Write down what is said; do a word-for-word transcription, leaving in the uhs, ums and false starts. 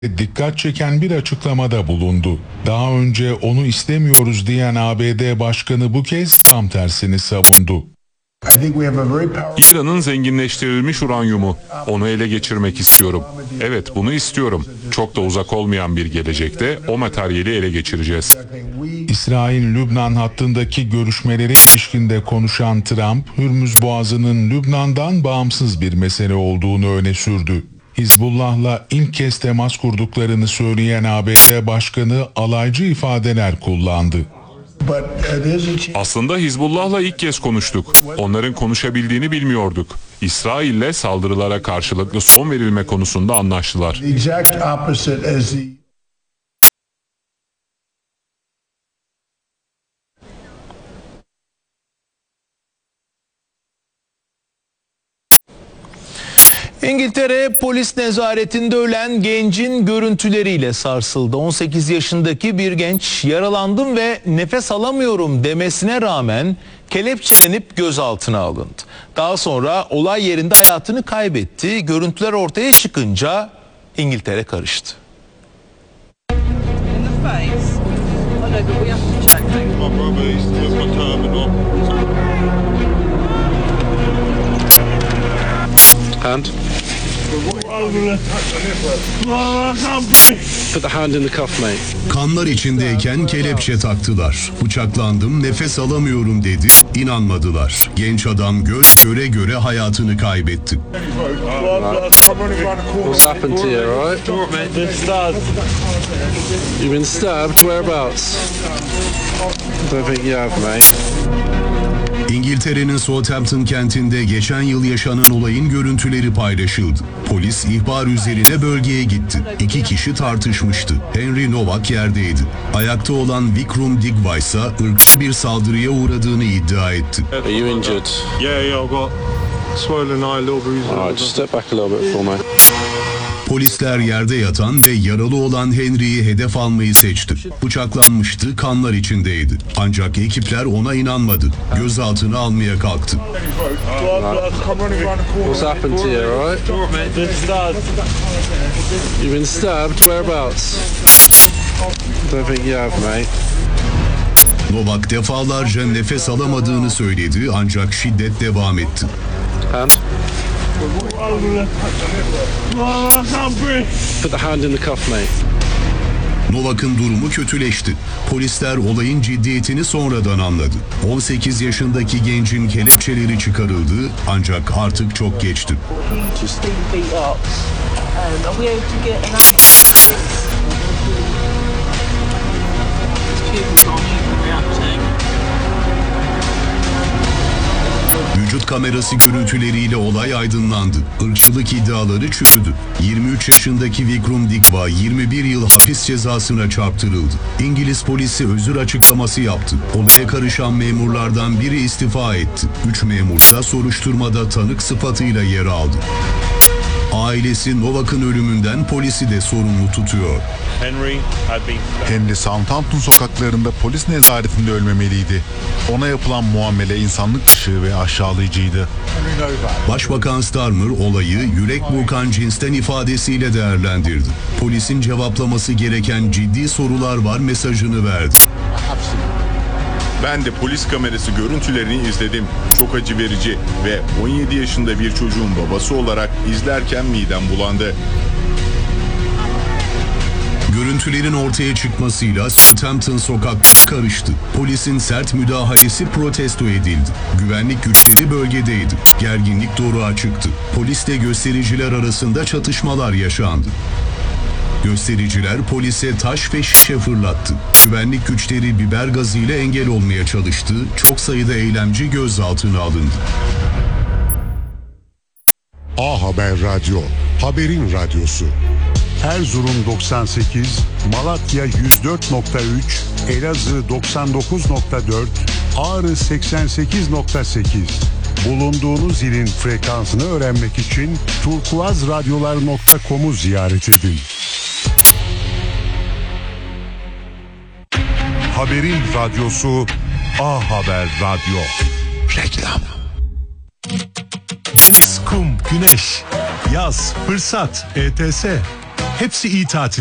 dikkat çeken bir açıklamada bulundu. Daha önce onu istemiyoruz diyen A B D Başkanı bu kez tam tersini savundu. İran'ın zenginleştirilmiş uranyumu. Onu ele geçirmek istiyorum. Evet, bunu istiyorum. Çok da uzak olmayan bir gelecekte o materyali ele geçireceğiz. İsrail-Lübnan hattındaki görüşmeleri ilişkinde konuşan Trump, Hürmüz Boğazı'nın Lübnan'dan bağımsız bir mesele olduğunu öne sürdü. Hizbullah'la ilk kez temas kurduklarını söyleyen A B D Başkanı alaycı ifadeler kullandı. Aslında Hizbullah'la ilk kez konuştuk. Onların konuşabildiğini bilmiyorduk. İsrail'le saldırılara karşılıklı son verilme konusunda anlaştılar. İngiltere polis nezaretinde ölen gencin görüntüleriyle sarsıldı. on sekiz yaşındaki bir genç yaralandım ve nefes alamıyorum demesine rağmen kelepçelenip gözaltına alındı. Daha sonra olay yerinde hayatını kaybetti. Görüntüler ortaya çıkınca İngiltere karıştı. Hand. Put the hand in the cuff, mate. Kanlar içindeyken kelepçe taktılar. Bıçaklandım, nefes alamıyorum dedi. İnanmadılar. Genç adam göz göre göre hayatını kaybetti. What's happened to you, right? You've been stabbed. Whereabouts? I don't think you have, mate. İngiltere'nin Southampton kentinde geçen yıl yaşanan olayın görüntüleri paylaşıldı. Polis ihbar üzerine bölgeye gitti. İki kişi tartışmıştı. Henry Novak yerdeydi. Ayakta olan Vikram Digwa ise ırkçı bir saldırıya uğradığını iddia etti. Are you injured? Yeah, yeah, I've got swollen eye, little bruises. Alright, just step back a little bit for me. Polisler yerde yatan ve yaralı olan Henry'yi hedef almayı seçti. Bıçaklanmıştı, kanlar içindeydi. Ancak ekipler ona inanmadı. Gözaltına almaya kalktı. What's happened to you, right? You've been stabbed. Whereabouts? I don't think you have, mate. Novak defalarca nefes alamadığını söyledi ancak şiddet devam etti. Hand. Put the hand in the cuff, mate. Novak'ın durumu kötüleşti. Polisler olayın ciddiyetini sonradan anladı. on sekiz yaşındaki gencin kelepçeleri çıkarıldı ancak artık çok geçti. Vücut kamerası görüntüleriyle olay aydınlandı. Irkçılık iddiaları çürüdü. yirmi üç yaşındaki Vikram Digwa yirmi bir yıl hapis cezasına çarptırıldı. İngiliz polisi özür açıklaması yaptı. Olaya karışan memurlardan biri istifa etti. Üç memur da soruşturmada tanık sıfatıyla yer aldı. Ailesi Novak'ın ölümünden polisi de sorumlu tutuyor. Henry Southampton sokaklarında polis nezaretinde ölmemeliydi. Ona yapılan muamele insanlık dışı ve aşağılayıcıydı. Başbakan Starmer olayı yürek burkan cinsten ifadesiyle değerlendirdi. Polisin cevaplaması gereken ciddi sorular var mesajını verdi. Ben de polis kamerası görüntülerini izledim. Çok acı verici ve on yedi yaşında bir çocuğun babası olarak izlerken midem bulandı. Görüntülerin ortaya çıkmasıyla Southampton sokakları karıştı. Polisin sert müdahalesi protesto edildi. Güvenlik güçleri bölgedeydi. Gerginlik doruğa çıktı. Polisle göstericiler arasında çatışmalar yaşandı. Göstericiler polise taş ve şişe fırlattı. Güvenlik güçleri biber gazıyla engel olmaya çalıştı. Çok sayıda eylemci gözaltına alındı. A Haber Radyo, haberin radyosu. Erzurum doksan sekiz, Malatya yüz dört nokta üç, Elazığ doksan dokuz nokta dört, Ağrı seksen sekiz nokta sekiz. Bulunduğunuz ilin frekansını öğrenmek için turkuazradyolar nokta com'u ziyaret edin. Haberin radyosu A Haber Radyo. Reklam. Deniz, kum, güneş, yaz, fırsat, E T S. hepsi iyi tatil.